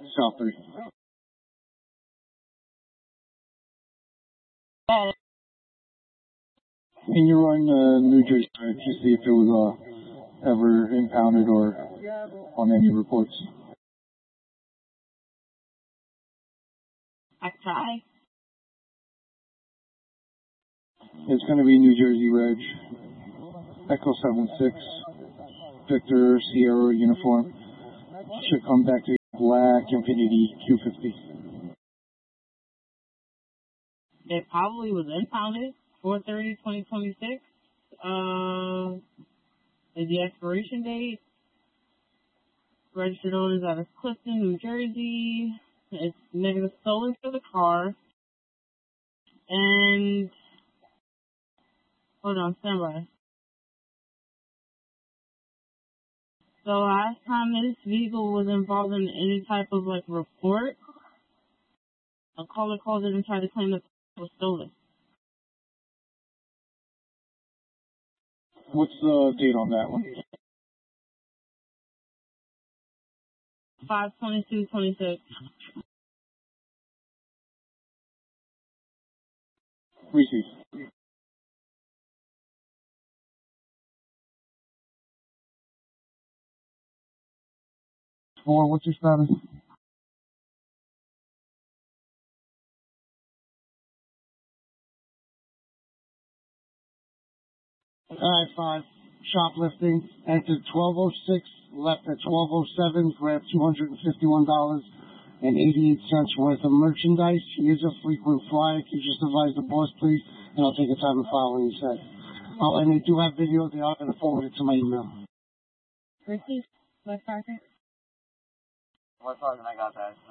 South 3. Can you run New Jersey to see if it was ever impounded or on any reports? I try. It's going to be New Jersey Reg. Echo 76. Victor Sierra uniform. Should come back to black Infiniti Q50. It probably was impounded. 4/30/2026 is the expiration date. Registered owners out of Clifton, New Jersey. It's negative stolen for the car. And hold on, stand by. So last time this vehicle was involved in any type of report, a caller called in and tried to claim that it was stolen. What's the date on that one? 5/22/26. Receive. What's your status? Alright, 5. Shoplifting. Entered 1206, left at 1207, grabbed $251.88 worth of merchandise. He is a frequent flyer. Can you just advise the boss, please? And I'll take a time to file when you said. Oh, and they do have video. They are going to forward it to my email. Receive. West Sergeant. West Sergeant, I got that.